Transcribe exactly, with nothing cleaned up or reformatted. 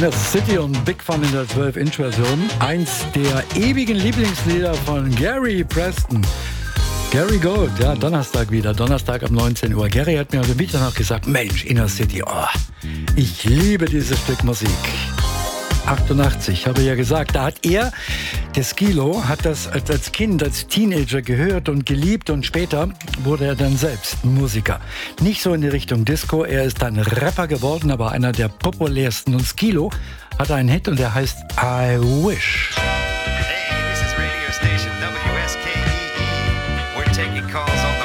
Inner City und Big Fun in der zwölf Inch Version. Eins der ewigen Lieblingslieder von Gary Preston. Gary Gold, ja, Donnerstag wieder, Donnerstag ab neunzehn Uhr. Gary hat mir heute Mittag noch gesagt, Mensch, Inner City, oh, ich liebe dieses Stück Musik. achtundachtzig, habe ich ja gesagt, da hat er, der Skilo, hat das als, als Kind, als Teenager gehört und geliebt und später wurde er dann selbst Musiker. Nicht so in die Richtung Disco, er ist dann Rapper geworden, aber einer der populärsten. Und Skilo hat einen Hit und der heißt I Wish. Hey, this is radio station W S K E E. We're taking calls all the